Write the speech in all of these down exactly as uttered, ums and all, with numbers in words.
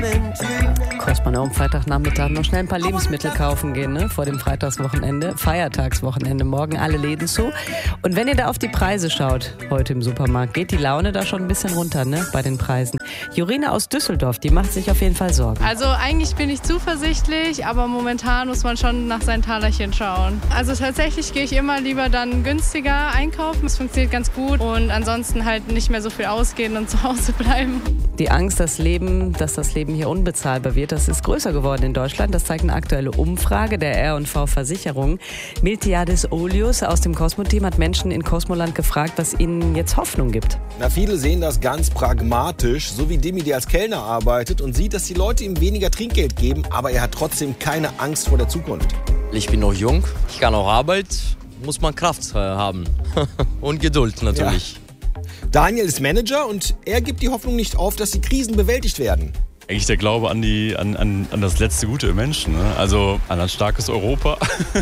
Kostmann am Freitagnachmittag noch schnell ein paar Lebensmittel kaufen gehen, ne? Vor dem Freitagswochenende, Feiertagswochenende, morgen alle Läden zu. Und wenn ihr da auf die Preise schaut, heute im Supermarkt, geht die Laune da schon ein bisschen runter, ne? Bei den Preisen. Jorine aus Düsseldorf, die macht sich auf jeden Fall Sorgen. Also eigentlich bin ich zuversichtlich, aber momentan muss man schon nach seinen Talerchen schauen. Also tatsächlich gehe ich immer lieber dann günstiger einkaufen. Es funktioniert ganz gut und ansonsten halt nicht mehr so viel ausgehen und zu Hause bleiben. Die Angst, das Leben, dass das Leben hier unbezahlbar wird, das ist größer geworden in Deutschland. Das zeigt eine aktuelle Umfrage der R und V Versicherung. Miltiades Olius aus dem Cosmo-Team hat Menschen in Cosmoland gefragt, was ihnen jetzt Hoffnung gibt. Na, viele sehen das ganz pragmatisch, so wie Demi, der als Kellner arbeitet und sieht, dass die Leute ihm weniger Trinkgeld geben, aber er hat trotzdem keine Angst vor der Zukunft. Ich bin noch jung, ich kann auch arbeiten, muss man Kraft äh, haben und Geduld natürlich. Ja. Daniel ist Manager und er gibt die Hoffnung nicht auf, dass die Krisen bewältigt werden. Eigentlich der Glaube an, die, an, an, an das letzte Gute im Menschen. Ne? Also an ein starkes Europa,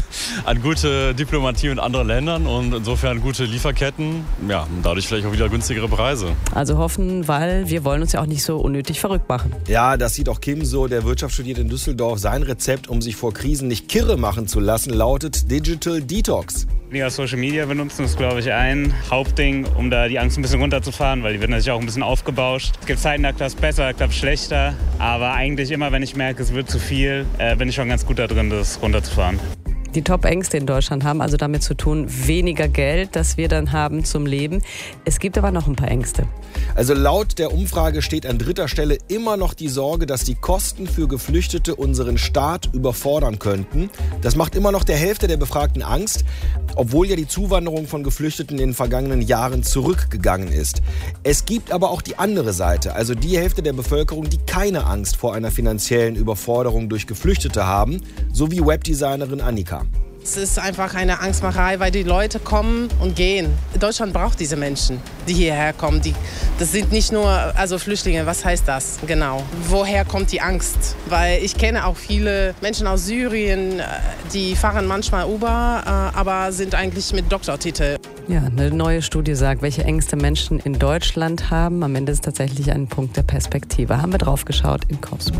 an gute Diplomatie mit anderen Ländern und insofern gute Lieferketten. Ja, und dadurch vielleicht auch wieder günstigere Preise. Also hoffen, weil wir wollen uns ja auch nicht so unnötig verrückt machen. Ja, das sieht auch Kim so. Der Wirtschaft studiert in Düsseldorf. Sein Rezept, um sich vor Krisen nicht kirre machen zu lassen, lautet Digital Detox. Weniger Social Media benutzen ist, glaube ich, ein Hauptding, um da die Angst ein bisschen runterzufahren, weil die wird natürlich auch ein bisschen aufgebauscht. Es gibt Zeiten, da klappt es besser, da klappt es schlechter. Aber eigentlich immer, wenn ich merke, es wird zu viel, äh, bin ich schon ganz gut da drin, das runterzufahren. Die Top-Ängste in Deutschland haben also damit zu tun, weniger Geld, das wir dann haben zum Leben. Es gibt aber noch ein paar Ängste. Also laut der Umfrage steht an dritter Stelle immer noch die Sorge, dass die Kosten für Geflüchtete unseren Staat überfordern könnten. Das macht immer noch der Hälfte der Befragten Angst, obwohl ja die Zuwanderung von Geflüchteten in den vergangenen Jahren zurückgegangen ist. Es gibt aber auch die andere Seite, also die Hälfte der Bevölkerung, die keine Angst vor einer finanziellen Überforderung durch Geflüchtete haben, so wie Webdesignerin Annika. Es ist einfach eine Angstmacherei, weil die Leute kommen und gehen. Deutschland braucht diese Menschen, die hierher kommen. Die, das sind nicht nur also Flüchtlinge, was heißt das genau? Woher kommt die Angst? Weil ich kenne auch viele Menschen aus Syrien, die fahren manchmal Uber, aber sind eigentlich mit Doktortitel. Ja, eine neue Studie sagt, welche Ängste Menschen in Deutschland haben. Am Ende ist tatsächlich ein Punkt der Perspektive. Haben wir drauf geschaut in Cosmo.